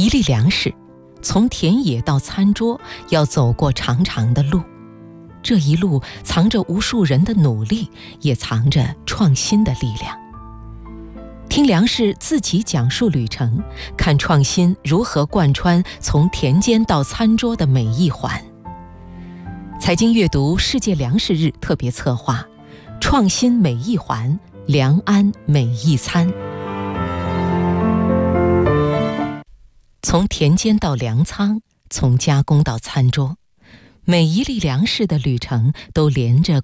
一粒粮食从田野到餐桌要走过长长的路，这一路藏着无数人的努力，也藏着创新的力量。听粮食自己讲述旅程，看创新如何贯穿从田间到餐桌的每一环。财经阅读世界粮食日特别策划，创新每一环，良安每一餐。从田间到粮仓，从加工到餐桌，每一粒粮食的旅程都连着